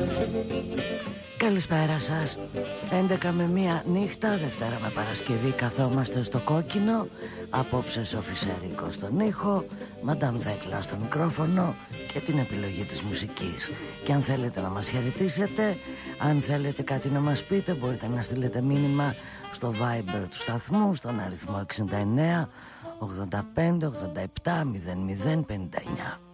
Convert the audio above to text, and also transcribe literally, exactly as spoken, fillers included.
Καλησπέρα σας. έντεκα με μία νύχτα, Δευτέρα με Παρασκευή, καθόμαστε στο κόκκινο. Απόψε Σοφισέρικο στον ήχο, Μαντάμ Θέκλα στο μικρόφωνο και την επιλογή της μουσικής. Και αν θέλετε να μας χαιρετήσετε, αν θέλετε κάτι να μας πείτε, μπορείτε να στείλετε μήνυμα στο Viber του σταθμού στον αριθμό εξήντα εννέα ογδόντα πέντε ογδόντα επτά μηδέν μηδέν πενήντα εννέα.